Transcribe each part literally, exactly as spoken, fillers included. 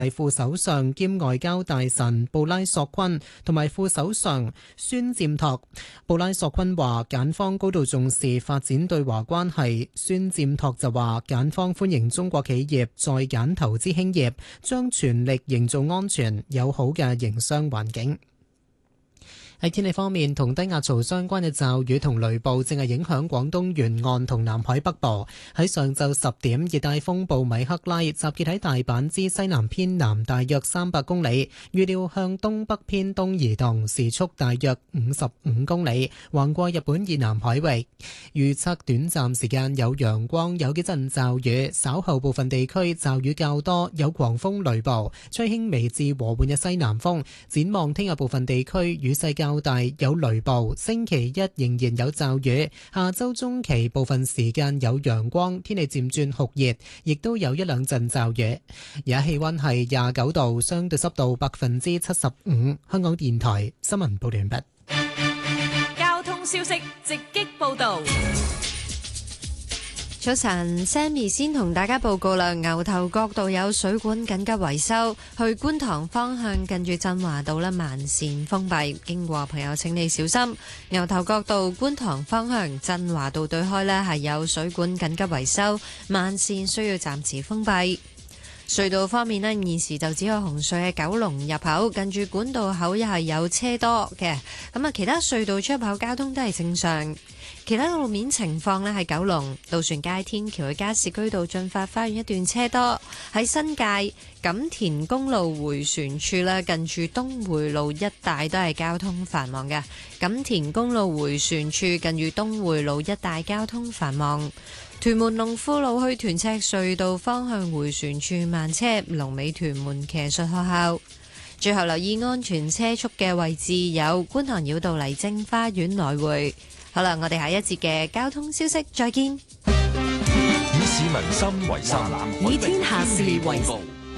副首相兼外交大臣布拉索昆同埋副首相孫占托。布拉索昆話簡方高度重視發展對華關係，孫占托就話簡方歡迎中國企業在簡投資興業，將全力營造安全友好嘅營商環境。喺天氣方面，同低壓槽相關嘅驟雨同雷暴正係影響廣東沿岸同南海北部。喺上晝十點，熱帶風暴米克拉集結喺大阪之西南偏南大約三百公里，預料向東北偏東移動，時速大約五十五公里，橫過日本以南海域。預測短暫時間有陽光，有幾陣驟雨，稍後部分地區驟雨較多，有狂風雷暴，吹輕微至和緩嘅西南風。展望聽日部分地區雨勢較大，有雷暴，星期一仍然有驟雨，下周中期部分時間有陽光，天氣漸轉酷熱，亦都有一兩陣驟雨。而家氣溫係廿九度，相對濕度百分之七十五。香港電台新聞報道完畢。 交通消息直擊報道。 早晨 ，Sammy 先同大家報告啦。牛頭角道有水管緊急維修，去觀塘方向近住振華道咧慢線封閉，經過朋友請你小心。牛頭角道觀塘方向振華道對開咧係有水管緊急維修，慢線需要暫時封閉。隧道方面咧，現時就只有紅隧嘅九龍入口近住管道口又係有車多嘅，咁啊其他隧道出口交通都係正常。其他路面情況咧，喺九龍渡船街天橋嘅加士居道進發花園一段車多；喺新界錦田公路迴旋處咧，近住東匯路一帶都係交通繁忙嘅。錦田公路迴旋處近住東匯路一帶交通繁忙。屯門龍富路去屯赤隧道方向迴旋處慢車，龍尾屯門騎術學校。最後留意安全車速嘅位置有觀塘繞道麗晶花園來回。好啦，我哋下一節嘅交通消息再見。 以市民心為心， 以天下事為事。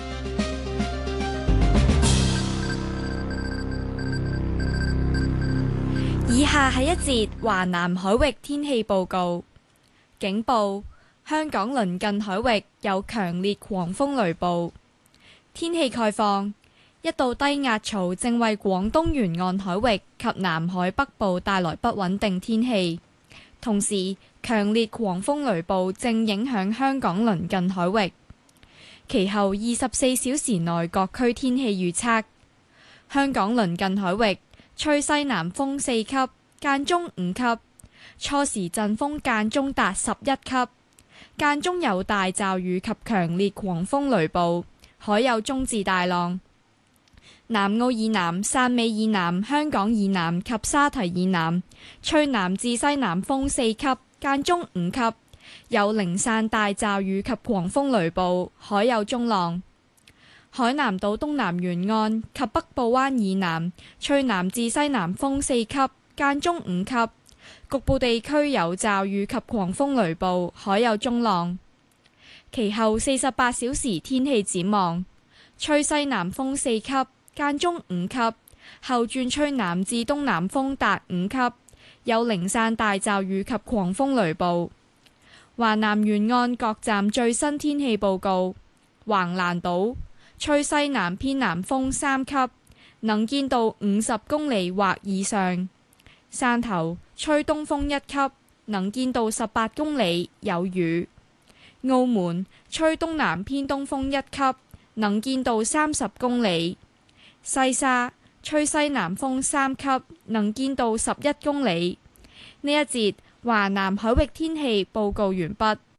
以下係一節華南海域天氣報告。警報：香港鄰近海域有強烈狂風雷暴。天氣概況：一道低壓槽正為廣東沿岸海域及南海北部帶來不穩定天氣，同時強烈狂風雷暴正影響香港鄰近海域。其後二十四小時內各區天氣預測：香港鄰近海域吹西南風四級，間中五級，初時陣風間中達十一級，間中有大驟雨及強烈狂風雷暴，海有中至大浪。南澳以南、汕尾以南、香港以南及沙堤以南，吹南至西南風四級，間中五級，有零散大驟雨及狂風雷暴，海有中浪。海南島東南沿岸及北部灣以南，吹南至西南風四級，間中五級，局部地區有驟雨及狂風雷暴，海有中浪。其後四十八小時天氣展望：吹西南風四級，間中五級，後轉吹南至東南風達五級，有零散大驟雨及狂風雷暴。華南沿岸各站最新天氣報告：橫瀾島吹西南偏南風三級，能見度五十公里或以上；汕頭吹東風一級，能見度十八公里，有雨；澳門吹東南偏東風一級，能見度三十公里。西沙吹西南風三級，能見度十一公里。呢一節華南海域天氣報告完畢。